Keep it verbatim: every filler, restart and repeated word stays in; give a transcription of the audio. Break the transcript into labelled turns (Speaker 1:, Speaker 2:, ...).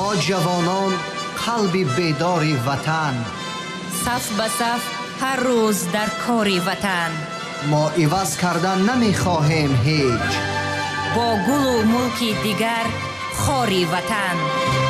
Speaker 1: ما جوانان قلبی بیداری وطن،
Speaker 2: صف به صف هر روز در کاری وطن.
Speaker 1: ما عوض کردن نمی خواهیم هیچ،
Speaker 2: با گل و ملک دیگر خاری وطن.